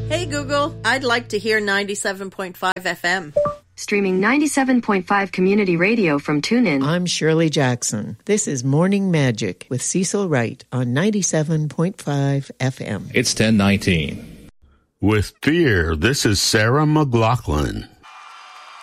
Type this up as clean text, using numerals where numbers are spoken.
Hey Google, I'd like to hear 97.5 FM. Streaming 97.5 community radio from TuneIn. I'm Shirley Jackson. This is Morning Magic with Cecil Wright on 97.5 FM. It's 10:19. With Fear, this is Sarah McLachlan.